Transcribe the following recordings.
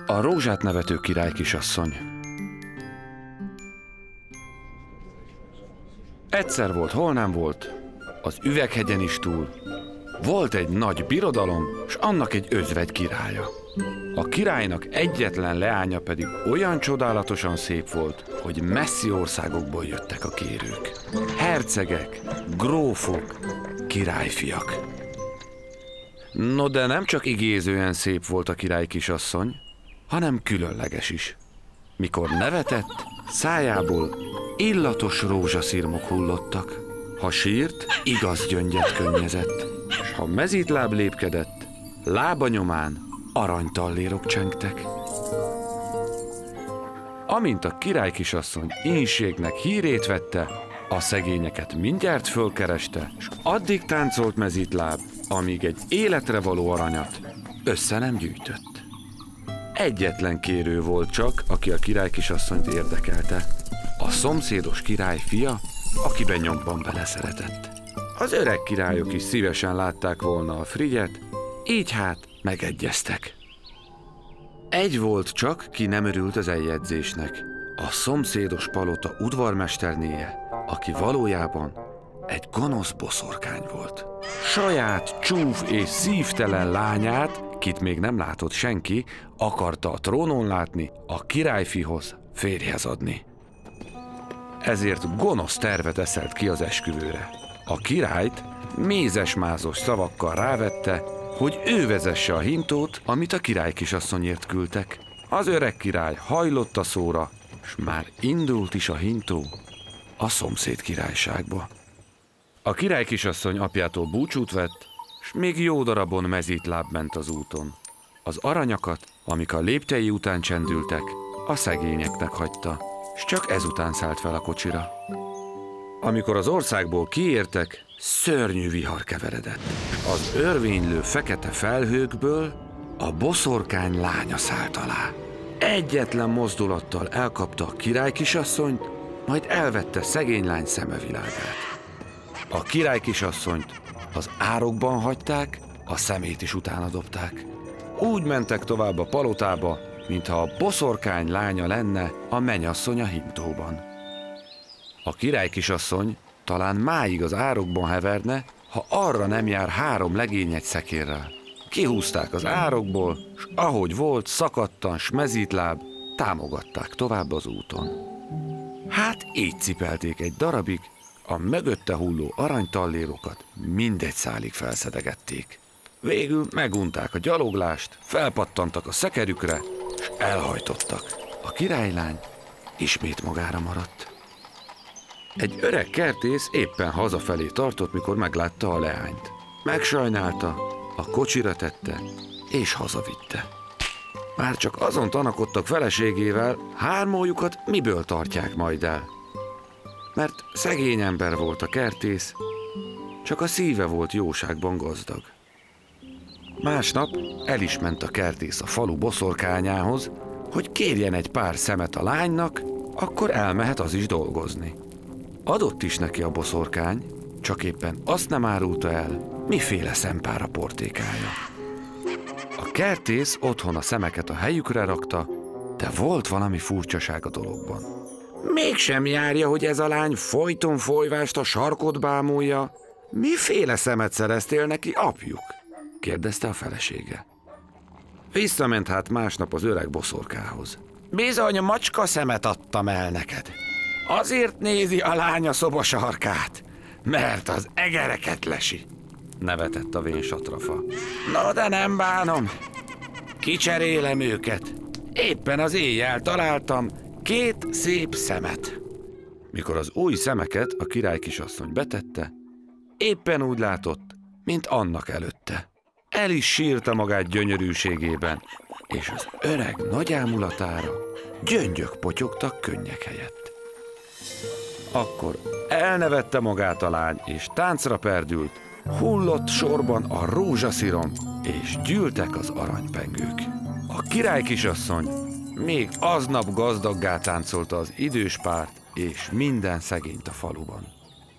A rózsát nevető király kisasszony. Egyszer volt, hol nem volt, az üveghegyen is túl. Volt egy nagy birodalom, s annak egy özvegy királya. A királynak egyetlen leánya pedig olyan csodálatosan szép volt, hogy messzi országokból jöttek a kérők. Hercegek, grófok, királyfiak. No de nem csak igézően szép volt a király kisasszony, hanem különleges is. Mikor nevetett, szájából illatos rózsaszirmok hullottak. Ha sírt, igaz gyöngyet könnyezett, s ha mezítláb lépkedett, lába nyomán aranytallérok csengtek. Amint a király kisasszony ínségnek hírét vette, a szegényeket mindjárt fölkereste, s addig táncolt mezítláb, amíg egy életre való aranyat össze nem gyűjtött. Egyetlen kérő volt csak, aki a király kisasszonyt érdekelte. A szomszédos király fia, akiben nyomban beleszeretett. Az öreg királyok is szívesen látták volna a frigyet, így hát megegyeztek. Egy volt csak, ki nem örült az eljegyzésnek. A szomszédos palota udvarmesternéje, aki valójában egy gonosz boszorkány volt. Saját csúf és szívtelen lányát, kit még nem látott senki, akarta a trónon látni, a királyfihoz férjhez adni. Ezért gonosz tervet eszelt ki az esküvőre. A királyt mézes-mázos szavakkal rávette, hogy ő vezesse a hintót, amit a király kisasszonyért küldtek. Az öreg király hajlott a szóra, s már indult is a hintó a szomszéd királyságba. A király kisasszony apjától búcsút vett, s még jó darabon mezítláb ment az úton. Az aranyakat, amik a léptei után csendültek, a szegényeknek hagyta, s csak ezután szállt fel a kocsira. Amikor az országból kiértek, szörnyű vihar keveredett. Az örvénylő fekete felhőkből a boszorkány lánya szállt alá. Egyetlen mozdulattal elkapta a király kisasszonyt, majd elvette szegény lány szemevilágát. A király kisasszonyt az árokban hagyták, a szemét is utána dobták. Úgy mentek tovább a palotába, mintha a boszorkány lánya lenne a mennyasszony a hintóban. A király kisasszony talán máig az árokban heverne, ha arra nem jár 3 legény egy szekérrel. Kihúzták az árokból, s ahogy volt, szakadtan s mezítláb, támogatták tovább az úton. Hát így cipelték egy darabig, a mögötte hulló aranytallérokat mindegy szálig felszedegették. Végül megunták a gyaloglást, felpattantak a szekerükre, s elhajtottak. A királylány ismét magára maradt. Egy öreg kertész éppen hazafelé tartott, mikor meglátta a leányt. Megsajnálta, a kocsira tette, és hazavitte. Már csak azon tanakodtak feleségével, hármójukat miből tartják majd el. Mert szegény ember volt a kertész, csak a szíve volt jóságban gazdag. Másnap el is ment a kertész a falu boszorkányához, hogy kérjen egy pár szemet a lánynak, akkor elmehet az is dolgozni. Adott is neki a boszorkány, csak éppen azt nem árulta el, miféle szempár a portékája. A kertész otthon a szemeket a helyükre rakta, de volt valami furcsaság a dologban. Mégsem járja, hogy ez a lány folyton folyvást a sarkot bámulja. Miféle szemet szereztél neki, apjuk? Kérdezte a felesége. Visszament hát másnap az öreg boszorkához. Bizony, macska szemet adtam el neked. Azért nézi a lány a szoba sarkát, mert az egereket lesi, nevetett a vén satrafa. No, de nem bánom. Kicserélem őket. Éppen az éjjel találtam 2 szép szemet. Mikor az új szemeket a király kisasszony betette, éppen úgy látott, mint annak előtte. El is sírta magát gyönyörűségében, és az öreg nagy ámulatára gyöngyök potyogtak könnyek helyett. Akkor elnevette magát a lány, és táncra perdült, hullott sorban a rózsaszirom, és gyűltek az aranypengők. A király kisasszony még aznap gazdaggá táncolta az idős párt, és minden szegényt a faluban.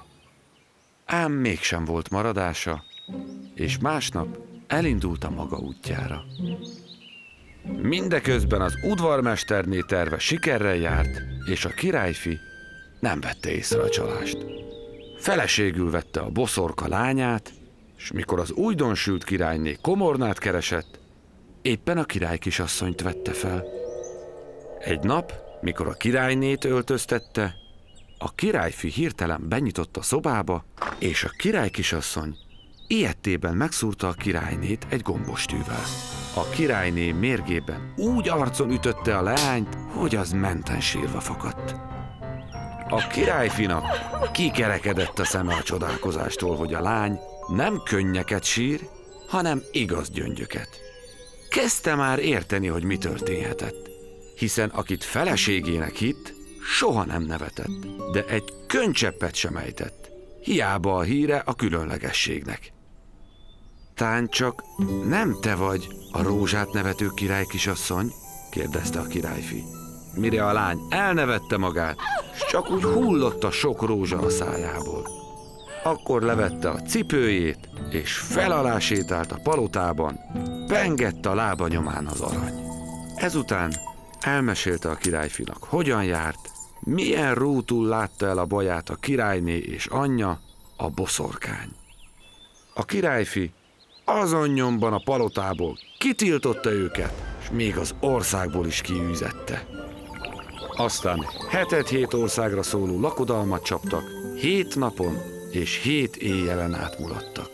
Ám mégsem volt maradása, és másnap elindult a maga útjára. Mindeközben az udvarmesterné terve sikerrel járt, és a királyfi nem vette észre a csalást. Feleségül vette a boszorka lányát, és mikor az újdonsült királyné komornát keresett, éppen a királykisasszonyt vette fel. Egy nap, mikor a királynét öltöztette, a királyfi hirtelen benyitott a szobába, és a királykisasszony ijedtében megszúrta a királynét egy gombostűvel. A királyné mérgében úgy arcon ütötte a leányt, hogy az menten sírva fakadt. A királyfinak kikerekedett a szeme a csodálkozástól, hogy a lány nem könnyeket sír, hanem igaz gyöngyöket. Kezdte már érteni, hogy mi történhetett, hiszen akit feleségének hitt, soha nem nevetett, de egy könycseppet sem ejtett, hiába a híre a különlegességnek. Tán csak nem te vagy a rózsát nevető királykisasszony? Kérdezte a királyfi. Mire a lány elnevette magát, s csak úgy hullott a sok rózsa a szájából. Akkor levette a cipőjét, és felalá sétált a palotában, pengett a lába nyomán az arany. Ezután elmesélte a királyfinak, hogyan járt, milyen rútul látta el a baját a királyné és anyja, a boszorkány. A királyfi azon nyomban a palotából kitiltotta őket, és még az országból is kiűzette. Aztán 7 országra szóló lakodalmat csaptak, 7 napon és 7 éjjelen átmulattak.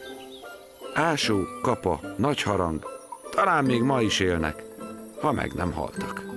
Ásó, Kapa, Nagy Harang talán még ma is élnek, ha meg nem haltak.